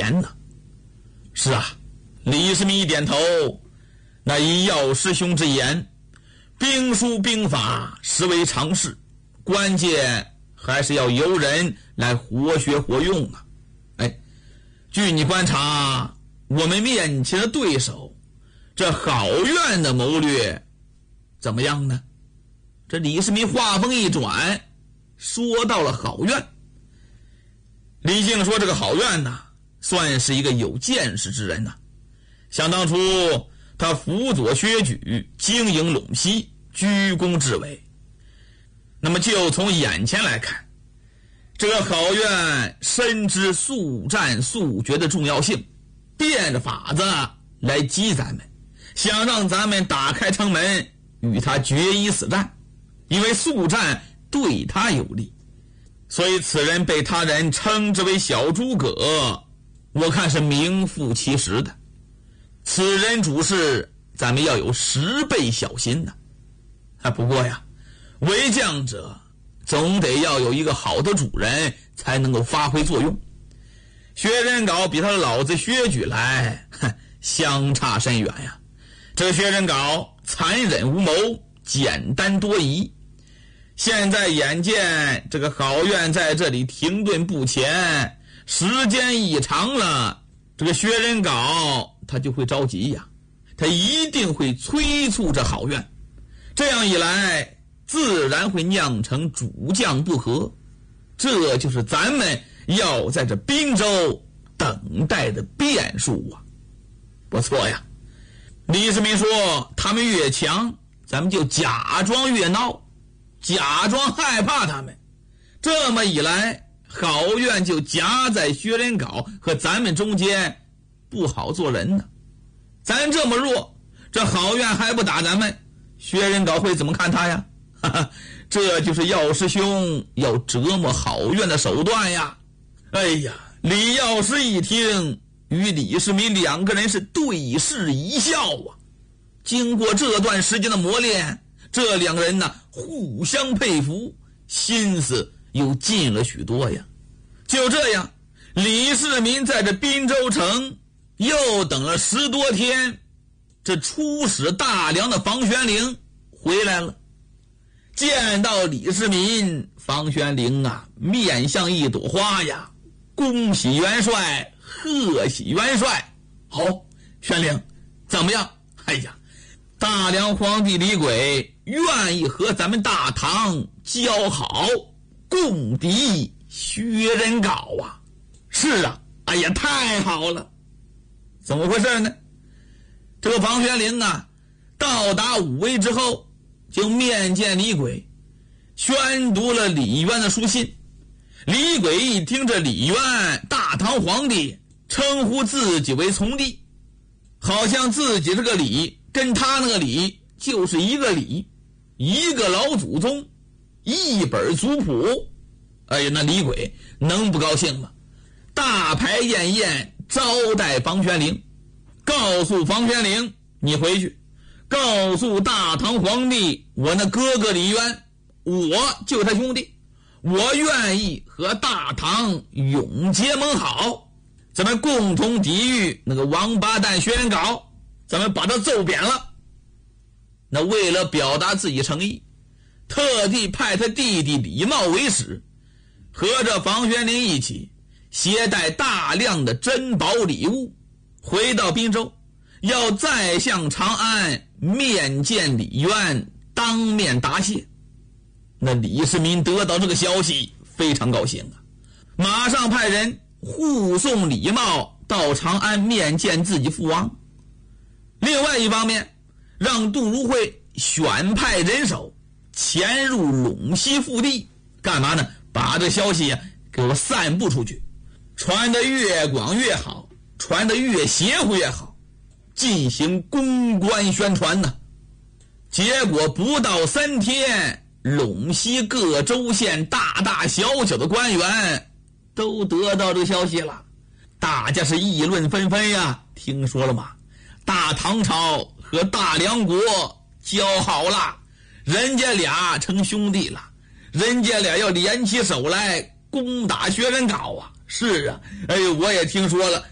言呢。是啊，李世民一点头，那以药师兄之言，兵书兵法实为常事，关键还是要由人来活学活用啊。据你观察，我们面前的对手这郝苑的谋略怎么样呢？这李世民话锋一转，说到了郝苑。李靖说这个郝苑呢，算是一个有见识之人呐。想当初他辅佐薛举，经营陇西，居功至伟。那么就从眼前来看，这个郝苑深知速战速决的重要性，变着法子来激咱们，想让咱们打开城门与他决一死战，因为速战对他有利。所以此人被他人称之为小诸葛，我看是名副其实的。此人主事咱们要有10倍小心呢。不过呀，为将者总得要有一个好的主人才能够发挥作用。薛仁杲比他的老子薛举来相差甚远呀。这薛仁杲残忍无谋，简单多疑。现在眼见这个郝苑在这里停顿不前，时间一长了，这个薛仁杲他就会着急呀，他一定会催促着郝苑，这样一来自然会酿成主将不和，这就是咱们要在这滨州等待的变数啊。不错呀，李世民说他们越强，咱们就假装越闹，假装害怕他们，这么一来郝苑就夹在薛仁杲和咱们中间，不好做人呢。咱这么弱，这郝苑还不打咱们，薛仁杲会怎么看他呀？这就是药师兄要折磨郝苑的手段呀。哎呀，李药师一听，与李世民两个人是对视一笑啊。经过这段时间的磨练，这两个人呢互相佩服，心思又近了许多呀。就这样，李世民在这滨州城又等了10多天，这出使大梁的房玄龄回来了。见到李世民，房玄龄啊面像一朵花呀，恭喜元帅，贺喜元帅。好，玄龄怎么样？哎呀，大梁皇帝李轨愿意和咱们大唐交好，共敌薛仁杲啊。是啊，哎呀，太好了。怎么回事呢？这个房玄龄啊到达武威之后，就面见李轨，宣读了李渊的书信。李轨一听这李渊大唐皇帝称呼自己为从弟，好像自己这个李跟他那个李就是一个李，一个老祖宗，一本族谱。哎呀，那李轨能不高兴吗？大排宴宴招待房玄龄，告诉房玄龄，你回去告诉大唐皇帝，我那哥哥李渊，我就是他兄弟，我愿意和大唐永结盟好，咱们共同抵御那个王八蛋薛仁杲，咱们把他揍扁了。那为了表达自己诚意，特地派他弟弟李茂为使，和着房玄龄一起携带大量的珍宝礼物回到滨州，要再向长安面见李渊，当面答谢。那李世民得到这个消息非常高兴啊，马上派人护送李茂到长安面见自己父王。另外一方面，让杜如晦选派人手潜入陇西腹地，干嘛呢？把这消息给我散布出去，传得越广越好，传得越邪乎越好，进行公关宣传呢。结果不到3天，陇西各州县大大小小的官员都得到这个消息了，大家是议论纷纷呀。听说了吗？大唐朝和大梁国交好了，人家俩成兄弟了，人家俩要联起手来攻打薛仁杲啊。是啊，哎呦，我也听说了，